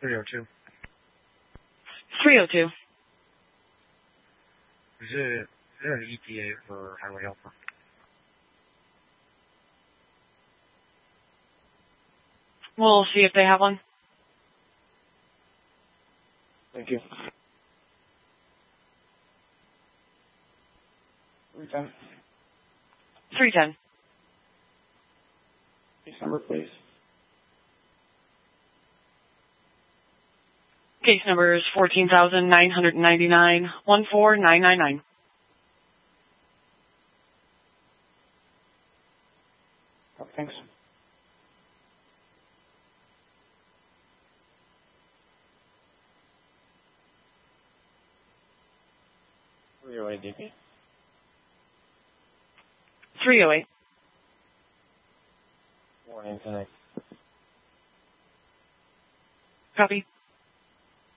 302. 302. Is there an ETA for highway helper? We'll see if they have one. Thank you. 310. 310. Case number, please. Case number is 14,999 14999. Oh, thanks. DP? 308. Morning tonight. Copy.